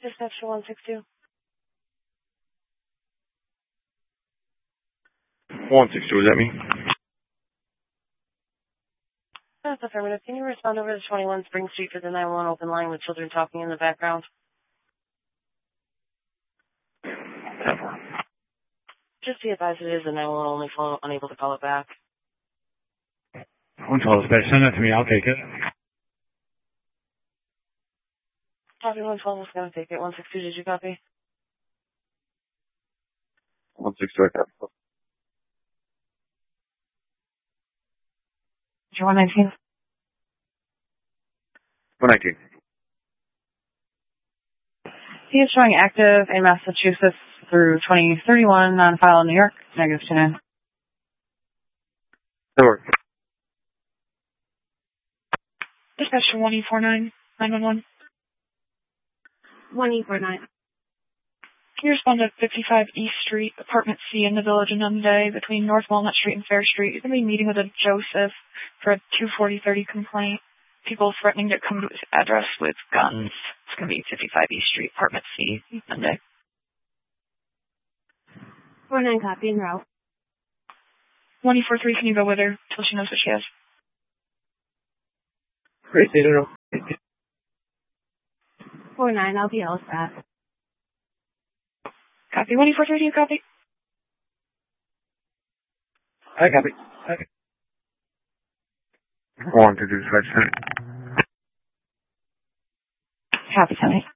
Dispatch to 162. 162, is that me? That's affirmative. Can you respond over to 21 Spring Street for the 911 open line with children talking in the background? 10-4. Just be advised it is a 911 only phone, unable to call it back. One call dispatch. Send that to me. I'll take it. Copy 112 is going to take it. 162, did you copy? 162, I got it. 119. 119. He is showing active in Massachusetts through 2031, non-file in New York. Negative 29. That works. Dispatch to 1849, 911. 1849. Can you respond to 55 East Street, Apartment C in the Village of Nunde, between North Walnut Street and Fair Street? You're going to be meeting with a Joseph for a 24030 complaint. People threatening to come to his address with guns. It's going to be 55 East Street, Apartment C, Nunde. 49 copy en route. 1843, can you go with her till she knows what she has? Great, I don't know. 49, I'll be all set. Copy. 1843, do you copy? I copy. Okay. 1 to dispatch. Copy, Tony.